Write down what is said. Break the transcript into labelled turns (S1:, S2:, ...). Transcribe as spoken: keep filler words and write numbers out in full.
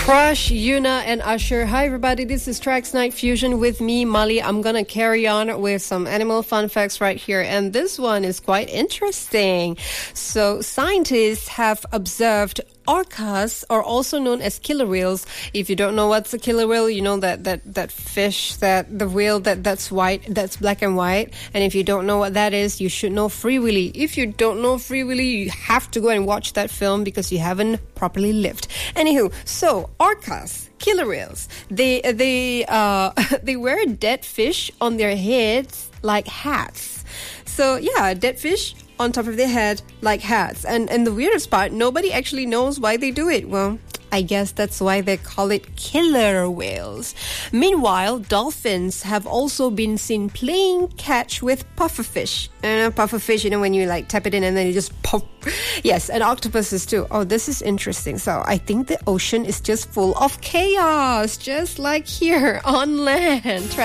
S1: Crush, Yuna, and Usher. Hi, everybody. This is Tracks Night Fusion with me, Mali. I'm going to carry on with some animal fun facts right here. And this one is quite interesting. So, scientists have observed orcas are also known as killer whales. If you don't know what's a killer whale, you know that that that fish, that the whale that that's white, that's black and white. And if you don't know what that is, you should know Free Willy. If you don't know Free Willy, you have to go and watch that film because you haven't properly lived. Anywho, so orcas, killer whales, they they uh they wear dead fish on their heads like hats. So yeah, dead fish on top of their head like hats. And and the weirdest part, nobody actually knows why they do it. Well, I guess that's why they call it killer whales. Meanwhile, dolphins have also been seen playing catch with pufferfish. And pufferfish, you know, when you like tap it in and then you just pop. Yes, and octopuses too. Oh, this is interesting. So I think the ocean is just full of chaos, just like here on land.